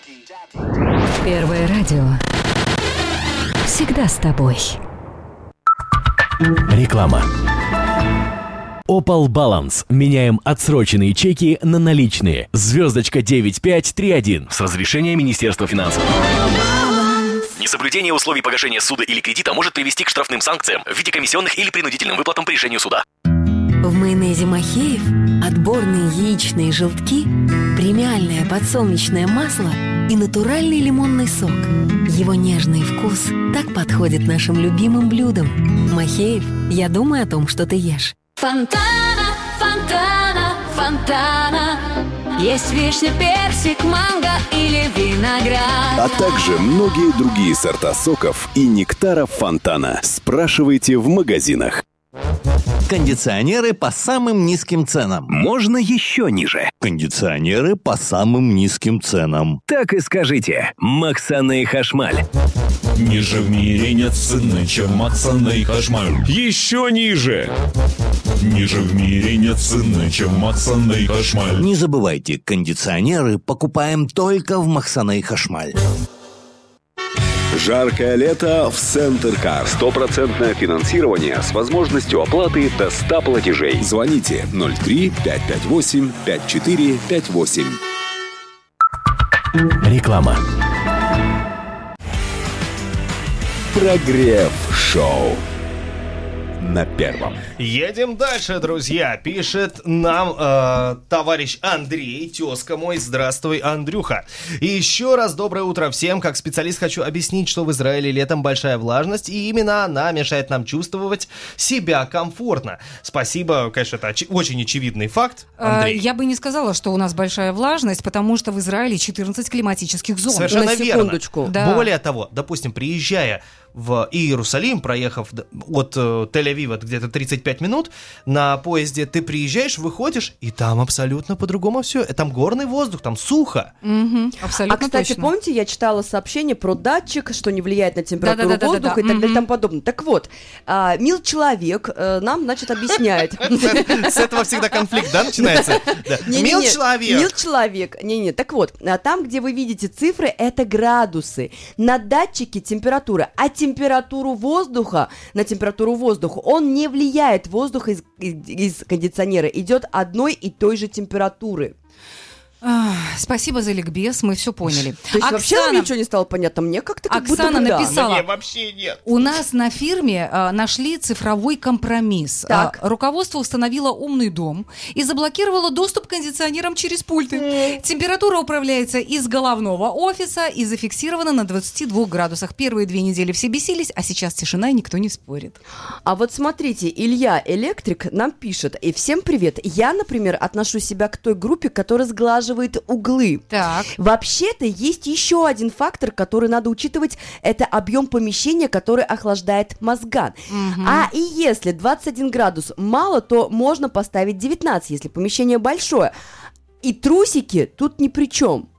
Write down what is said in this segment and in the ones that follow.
Первое радио. Всегда с тобой. Реклама. Opal Balance. Меняем отсроченные чеки на наличные. Звездочка 9531 с разрешения Министерства финансов. Несоблюдение условий погашения суда или кредита может привести к штрафным санкциям в виде комиссионных или принудительным выплатам по решению суда. В майонезе Махеев отборные яичные желтки, премиальное подсолнечное масло и натуральный лимонный сок. Его нежный вкус так подходит нашим любимым блюдам. Махеев, я думаю о том, что ты ешь. Фонтана, фонтана, фонтана. Есть вишня, персик, манго или виноград. А также многие другие сорта соков и нектаров Фонтана. Спрашивайте в магазинах. Кондиционеры по самым низким ценам. Можно еще ниже. Кондиционеры по самым низким ценам. Так и скажите. Максаны Хашмаль. Ниже в мире нет цены, чем Максаны Хашмаль. Еще ниже. Ниже в мире нет цены, чем Максаны Хашмаль. Не забывайте, кондиционеры покупаем только в Максаны Хашмаль. Жаркое лето в Центркар. 100% финансирование с возможностью оплаты до 100 платежей. Звоните 03 558 5458. Реклама. Прогрев-шоу на Первом. Едем дальше, друзья. Пишет нам товарищ Андрей, тезка мой. Здравствуй, Андрюха. И еще раз доброе утро всем. Как специалист хочу объяснить, что в Израиле летом большая влажность, и именно она мешает нам чувствовать себя комфортно. Спасибо, конечно, это очень очевидный факт, Андрей. Я бы не сказала, что у нас большая влажность, потому что в Израиле 14 климатических зон. Совершенно верно. Да. Более того, допустим, приезжая в Иерусалим, проехав от Тель-Авива где-то 35 минут на поезде, ты приезжаешь, выходишь, и там абсолютно по-другому все. Там горный воздух, там сухо. Абсолютно кстати, точно. помните, я читала сообщение про датчик, что не влияет на температуру Да-да-да-да-да. воздуха и так далее и тому подобное. Так вот, мил человек нам, значит, объясняет. С этого всегда конфликт, да, начинается? Мил человек. Мил человек. Не-не, так вот, там, где вы видите цифры, это градусы. На датчике температура, а температуру воздуха, на температуру воздуха, он не влияет. Воздух из кондиционера идет одной и той же температуры. Спасибо за ликбез, мы все поняли. То есть вообще нам ничего не стало понятно? Мне как-то как будто Оксана бы да. написала, Мне вообще нет. у нас на фирме нашли цифровой компромисс. Так. Руководство установило умный дом и заблокировало доступ к кондиционерам через пульты. Температура управляется из головного офиса и зафиксирована на 22 градусах. Первые 2 недели все бесились, а сейчас тишина и никто не спорит. А вот смотрите, Илья Электрик нам пишет. И всем привет. Я, например, отношу себя к той группе, которая сглаживает углы. Так. Вообще-то есть еще один фактор, который надо учитывать. Это объем помещения, который охлаждает мозган. А и если 21 градус мало, то можно поставить 19, если помещение большое. И трусики тут ни при чем.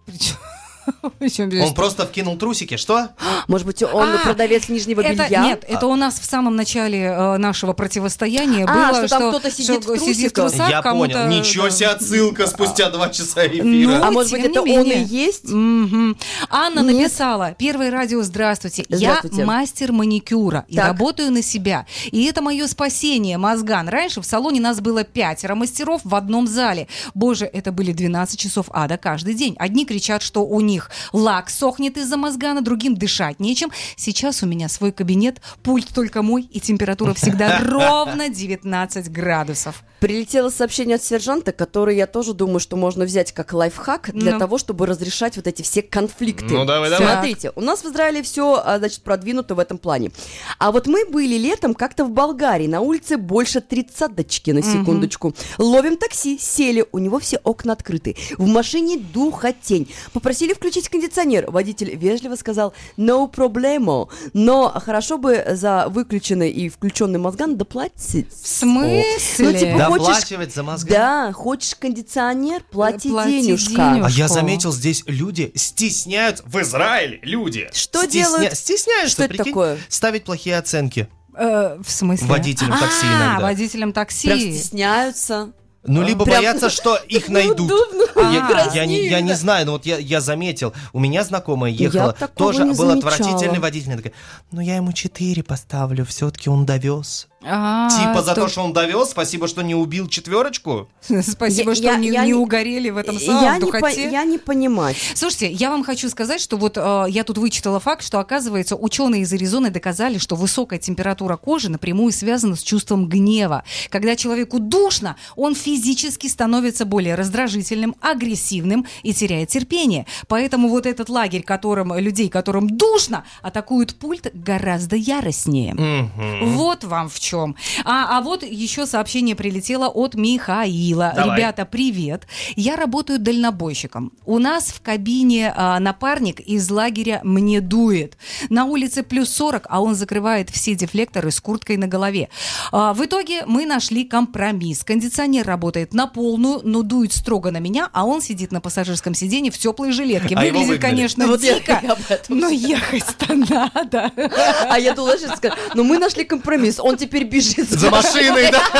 Он просто вкинул трусики, что? Может быть, он продавец нижнего белья? Нет, это у нас в самом начале нашего противостояния было, что там кто-то сидит в трусах. Я понял. Ничего себе отсылка спустя 2 часа эфира. Ну, А может быть, тем это не он и менее. есть? Анна написала: Первое радио, здравствуйте. Здравствуйте. Я мастер маникюра и Так. работаю на себя. И это мое спасение, мозган. Раньше в салоне нас было 5 мастеров в одном зале. Боже, это были 12 часов ада каждый день. Одни кричат, что у них лак сохнет из-за мозгана, другим дышать нечем. Сейчас у меня свой кабинет, пульт только мой, и температура всегда ровно 19 градусов. Прилетело сообщение от сержанта, который, я тоже думаю, что можно взять как лайфхак для того, чтобы разрешать вот эти все конфликты. Ну, давай. Смотрите, у нас в Израиле все, значит, продвинуто в этом плане. А вот мы были летом как-то в Болгарии, на улице больше 30-очки, на секундочку. Ловим такси, сели, у него все окна открыты. В машине духотень. Попросили включить кондиционер. Водитель вежливо сказал «no problemo», но хорошо бы за выключенный и включенный мозган доплатить. В смысле? Ну, типа, Доплачивать за мозган? Да, хочешь кондиционер, плати Плати денежка. денежку. А я заметил, здесь люди стесняются, в Израиле люди Что делают? Стесняются, Что это прикинь, такое? ставить плохие оценки В смысле? водителям такси иногда. Водителям такси. Прям стесняются. Ну, либо Прям боятся, что их найдут. неудобно, Я не знаю, но вот я заметил, у меня знакомая ехала, такого тоже не был замечала. отвратительный водитель, она такая, ну я ему 4 поставлю, все-таки он довез. Типа за то, что он довез, спасибо, что не убил 4. Спасибо, что не угорели в этом самом духоте. Я не понимаю. Слушайте, я вам хочу сказать, что вот я тут вычитала факт, что, оказывается, ученые из Аризоны доказали, что высокая температура кожи напрямую связана с чувством гнева. Когда человеку душно, он физически становится более раздражительным, агрессивным и теряет терпение. Поэтому вот этот лагерь, людей, которым душно, атакуют пульт гораздо яростнее. Вот вам в чем. А вот еще сообщение прилетело от Михаила. Давай. Ребята, привет. Я работаю дальнобойщиком. У нас в кабине напарник из лагеря «Мне дует». На улице плюс 40, а он закрывает все дефлекторы с курткой на голове. В итоге мы нашли компромисс. Кондиционер работает на полную, но дует строго на меня, а он сидит на пассажирском сиденье в теплой жилетке. А его Выглядит, выгнали. конечно, Вот я дико, об этом но ехать-то надо. А я думала, что сказать, но мы нашли компромисс, он теперь бежит За машиной, да?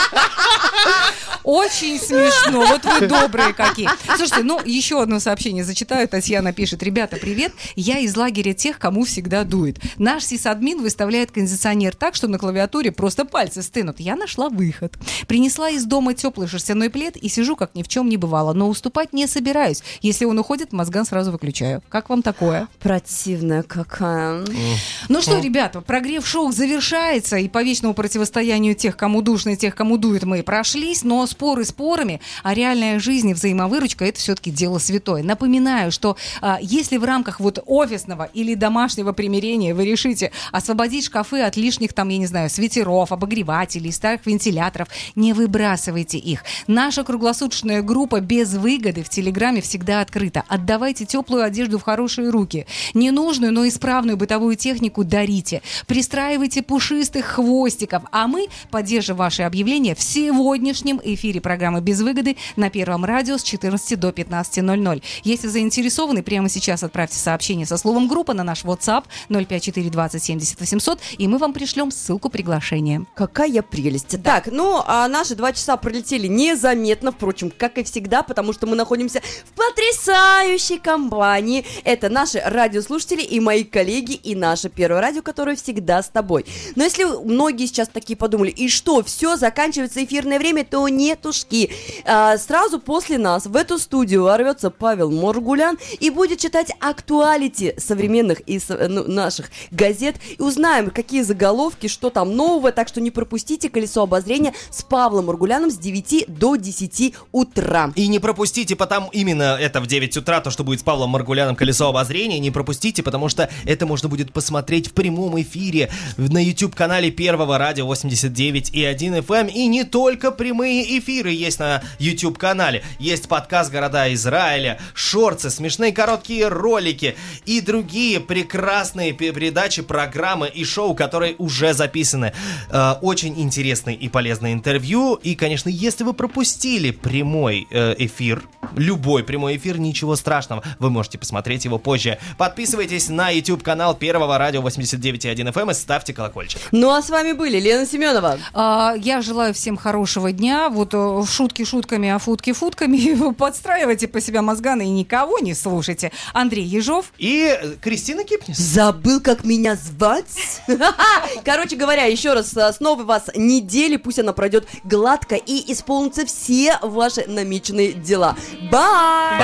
Очень смешно. Вот вы добрые какие. Слушайте, ну, еще одно сообщение зачитаю. Татьяна пишет. Ребята, привет. Я из лагеря тех, кому всегда дует. Наш сисадмин выставляет кондиционер так, что на клавиатуре просто пальцы стынут. Я нашла выход. Принесла из дома теплый шерстяной плед и сижу, как ни в чем не бывало. Но уступать не собираюсь. Если он уходит, мозган сразу выключаю. Как вам такое? Противная какая. Ну что, ребята, прогрев шоу завершается, и по вечному противостоянию тех, кому душно, и тех, кому дует, мы прошлись, но споры спорами, а реальная жизнь и взаимовыручка — это все-таки дело святое. Напоминаю, что если в рамках вот офисного или домашнего примирения вы решите освободить шкафы от лишних, там, я не знаю, свитеров, обогревателей, старых вентиляторов, не выбрасывайте их. Наша круглосуточная группа без выгоды в Телеграме всегда открыта. Отдавайте теплую одежду в хорошие руки. Ненужную, но исправную бытовую технику дарите. Пристраивайте пушистых хвостиков. А мы поддержим ваши объявления в сегодняшнем эфире программы «Без выгоды» на Первом радио с 14 до 15:00. Если заинтересованы, прямо сейчас отправьте сообщение со словом «Группа» на наш WhatsApp 054 20 70 800, и мы вам пришлем ссылку приглашения. Какая прелесть. Да. Так, ну, а наши 2 часа пролетели незаметно, впрочем, как и всегда, потому что мы находимся в потрясающей компании. Это наши радиослушатели и мои коллеги, и наше Первое радио, которое всегда с тобой. Но если многие сейчас такие подумали, и что, все, заканчивается эфирное время, то нетушки. Сразу после нас в эту студию ворвется Павел Моргулян и будет читать актуалити современных и наших газет. И узнаем, какие заголовки, что там нового. Так что не пропустите «Колесо обозрения» с Павлом Моргуляном с 9 до 10 утра. И не пропустите, потому именно это в 9 утра, то, что будет с Павлом Маргуляном «Колесо обозрения», не пропустите, потому что это можно будет посмотреть в прямом эфире на YouTube-канале Первого радио 89,1 FM. И не только прямые эфиры есть на YouTube-канале. Есть подкаст «Города Израиля», шортсы, смешные короткие ролики и другие прекрасные передачи, программы и шоу, которые уже записаны. Очень интересные и полезные интервью. И, конечно, если вы пропустили прямой эфир, любой прямой эфир, ничего страшного, вы можете посмотреть его позже. Подписывайтесь на YouTube-канал Первого радио 89,1 FM и ставьте колокольчик. Ну а с вами были Лена Семенова. Я желаю всем хорошего дня. Вот шутки шутками, а футки футками. Подстраивайте по себя мозганы и никого не слушайте. Андрей Ежов и Кристина Кипнис. Забыл, как меня звать? Короче говоря, еще раз, с новой вас недели. Пусть она пройдет гладко и исполнятся все ваши намеченные дела. Бай!